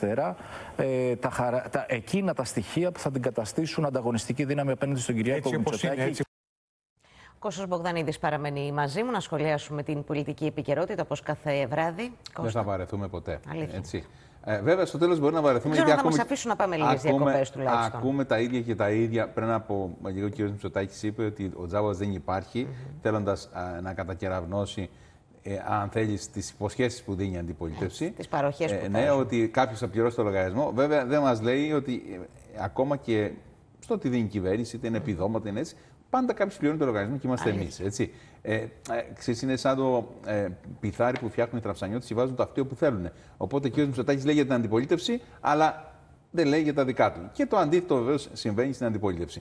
αριστερά εκείνα τα στοιχεία που θα την καταστήσουν ανταγωνιστική δύναμη απέναντι στον Κυριάκο Μητσοτάκη. Κώστας Μπογδανίδης παραμένει μαζί μου να σχολιάσουμε την πολιτική επικαιρότητα όπως κάθε βράδυ. Δεν θα βαρεθούμε ποτέ. Έτσι. Βέβαια, στο τέλος μπορεί να βαρεθούμε. Δεν ξέρω αν θα μας αφήσουν να πάμε λίγες διακοπές τουλάχιστον. Ακούμε τα ίδια και τα ίδια. Πριν από λίγο ο κ. Μητσοτάκης είπε ότι ο Τζάβας δεν υπάρχει, θέλοντας να κατακεραυνώσει, αν θέλει, τις υποσχέσεις που δίνει η αντιπολίτευση. Τις παροχές που ναι, ότι κάποιος θα πληρώσει το λογαριασμό. Βέβαια, δεν μας λέει ότι ακόμα και στο τι δίνει η κυβέρνηση, είτε είναι επιδόματα, είναι έτσι. Πάντα κάποιος πληρώνει το λογαριασμό και είμαστε εμείς. Ξέρεις, είναι σαν το πιθάρι που φτιάχνουν οι τραψανιώτες και βάζουν το αυτείο που θέλουν. Οπότε ο κ. Μητσοτάκης λέει για την αντιπολίτευση, αλλά δεν λέει για τα δικά του. Και το αντίθετο βεβαίως συμβαίνει στην αντιπολίτευση.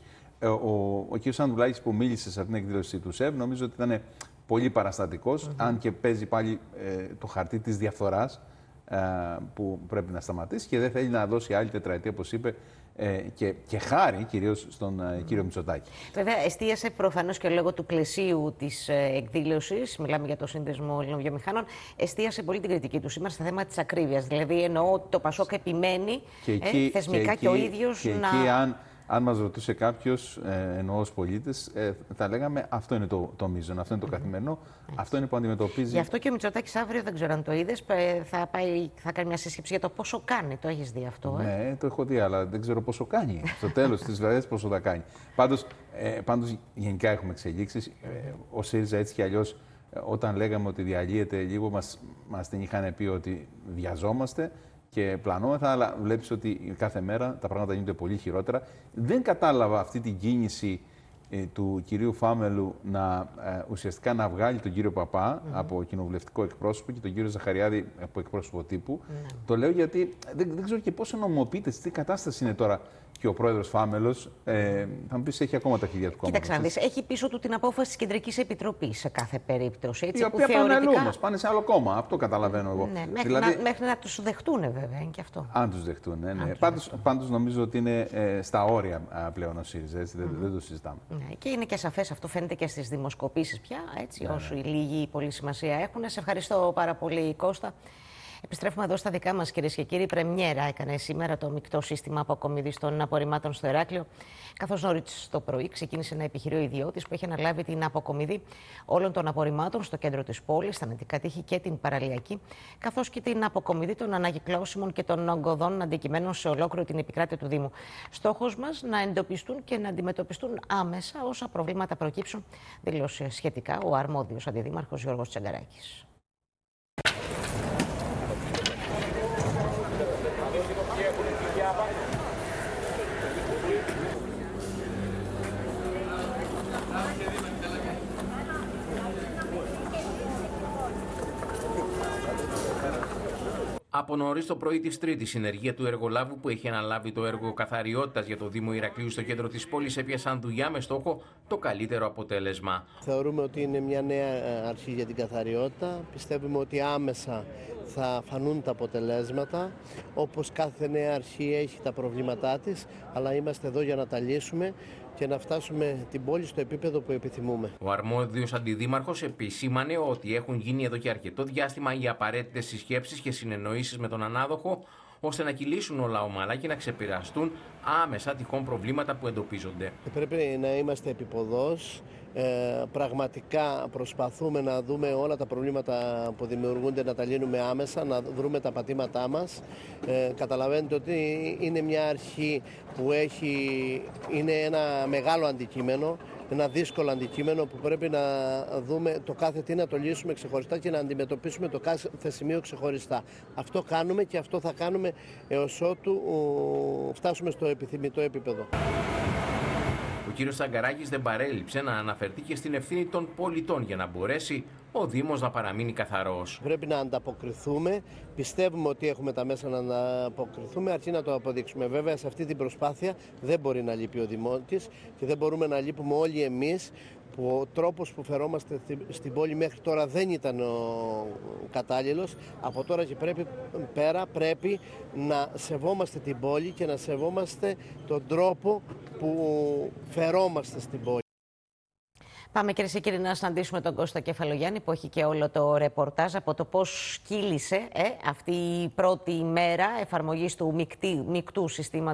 Ο κ. Σανδουλάκης που μίλησε σε αυτήν την εκδήλωση του ΣΕΒ, νομίζω ότι ήταν πολύ παραστατικός, αν και παίζει πάλι το χαρτί της διαφθοράς που πρέπει να σταματήσει και δεν θέλει να δώσει άλλη τετραετία, όπως είπε, και χάρη κυρίως στον κύριο Μητσοτάκη. Βέβαια, εστίασε προφανώς και λόγω του πλαισίου της εκδήλωσης, μιλάμε για το Σύνδεσμο Ελλήνων Βιομηχάνων, εστίασε πολύ την κριτική του σήμερα στα θέματα της ακρίβειας. Δηλαδή, εννοώ ότι το Πασόκ επιμένει θεσμικά και ο ίδιος να. Αν μας ρωτούσε κάποιος, εννοώ ως πολίτες, θα λέγαμε αυτό είναι το μείζον, αυτό είναι το καθημερινό, αυτό είναι που αντιμετωπίζει. Γι' αυτό και ο Μητσοτάκης αύριο, δεν ξέρω αν το είδες, θα κάνει μια σύσκεψη για το πόσο κάνει. Το έχεις δει αυτό, Ναι, το έχω δει, αλλά δεν ξέρω πόσο κάνει. Στο τέλος της βραδιάς πόσο θα κάνει. Πάντως γενικά έχουμε εξελίξεις. Ο ΣΥΡΙΖΑ έτσι κι αλλιώς, όταν λέγαμε ότι διαλύεται λίγο, μας την είχαν πει ότι βιαζόμαστε και πλανόμεθα, αλλά βλέπεις ότι κάθε μέρα τα πράγματα γίνονται πολύ χειρότερα. Δεν κατάλαβα αυτή την κίνηση του κυρίου Φάμελου ουσιαστικά να βγάλει τον κύριο Παπά από κοινοβουλευτικό εκπρόσωπο και τον κύριο Ζαχαριάδη από εκπρόσωπο τύπου. Το λέω γιατί δεν ξέρω και πόσο νομιμοποιείται, τι κατάσταση είναι τώρα και ο πρόεδρος Φάμελος. Θα μου πεις, έχει ακόμα τα χέρια του κόμματος. Κοίταξε να δεις, έχει πίσω του την απόφαση της Κεντρικής Επιτροπής σε κάθε περίπτωση. Έτσι, η οποία πάνε αλλού όμως, πάνε σε άλλο κόμμα. Αυτό καταλαβαίνω εγώ. Ναι, μέχρι να τους δεχτούν, βέβαια, είναι και αυτό. Αν τους δεχτούν, ναι. Πάντως νομίζω ότι είναι στα όρια πλέον ο ΣΥΡΙΖΑ, δεν το συζητάμε. Ναι, και είναι και σαφές, αυτό φαίνεται και στις δημοσκοπήσεις πια, έτσι, όσο οι λίγοι πολύ σημασία έχουν. Σε ευχαριστώ πάρα πολύ, Κώστα. Επιστρέφουμε εδώ στα δικά μας, κυρίες και κύριοι. Πρεμιέρα έκανε σήμερα το μεικτό σύστημα αποκομιδής των απορριμμάτων στο Ηράκλειο. Καθώς νωρίς το πρωί ξεκίνησε ένα επιχειρείο ιδιώτης που έχει αναλάβει την αποκομιδή όλων των απορριμμάτων στο κέντρο της πόλης, στα νητικά τείχη και την παραλιακή, καθώς και την αποκομιδή των ανακυκλώσιμων και των ογκωδών αντικειμένων σε ολόκληρη την επικράτεια του Δήμου. Στόχος μας να εντοπιστούν και να αντιμετωπιστούν άμεσα όσα προβλήματα προκύψουν, δήλωσε σχετικά ο αρμόδιος αντιδήμαρχος Γιώργος Τσαγκαράκης. Από νωρίς το πρωί της Τρίτης, συνεργεία του εργολάβου που έχει αναλάβει το έργο καθαριότητας για το Δήμο Ηρακλείου στο κέντρο της πόλης έπιασαν δουλειά με στόχο το καλύτερο αποτέλεσμα. Θεωρούμε ότι είναι μια νέα αρχή για την καθαριότητα. Πιστεύουμε ότι άμεσα θα φανούν τα αποτελέσματα. Όπως κάθε νέα αρχή έχει τα προβλήματά της, αλλά είμαστε εδώ για να τα λύσουμε και να φτάσουμε την πόλη στο επίπεδο που επιθυμούμε. Ο αρμόδιος αντιδήμαρχος επισήμανε ότι έχουν γίνει εδώ και αρκετό διάστημα οι απαραίτητες συσκέψεις και συνεννοήσεις με τον ανάδοχο, ώστε να κυλήσουν όλα ομαλά και να ξεπεραστούν άμεσα τυχόν προβλήματα που εντοπίζονται. Πρέπει να είμαστε επίποδος. Πραγματικά προσπαθούμε να δούμε όλα τα προβλήματα που δημιουργούνται, να τα λύνουμε άμεσα, να βρούμε τα πατήματά μας. Καταλαβαίνετε ότι είναι μια αρχή που είναι ένα μεγάλο αντικείμενο, ένα δύσκολο αντικείμενο που πρέπει να δούμε το κάθε τι να το λύσουμε ξεχωριστά και να αντιμετωπίσουμε το κάθε σημείο ξεχωριστά. Αυτό κάνουμε και αυτό θα κάνουμε έως ότου φτάσουμε στο επιθυμητό επίπεδο. Ο κύριος Τσαγκαράκης δεν παρέλειψε να αναφερθεί και στην ευθύνη των πολιτών για να μπορέσει ο Δήμος να παραμείνει καθαρός. Πρέπει να ανταποκριθούμε. Πιστεύουμε ότι έχουμε τα μέσα να ανταποκριθούμε, αρκεί να το αποδείξουμε. Βέβαια, σε αυτή την προσπάθεια δεν μπορεί να λείπει ο Δημότης και δεν μπορούμε να λείπουμε όλοι εμείς, που ο τρόπος που φερόμαστε στην πόλη μέχρι τώρα δεν ήταν ο κατάλληλος. Από τώρα και πρέπει να σεβόμαστε την πόλη και να σεβόμαστε τον τρόπο που φερόμαστε στην πόλη. Πάμε, κυρίες και κύριοι, να συναντήσουμε τον Κώστα Κεφαλογιάννη, που έχει και όλο το ρεπορτάζ από το πώς κύλησε αυτή η πρώτη ημέρα εφαρμογής του μεικτού συστήματος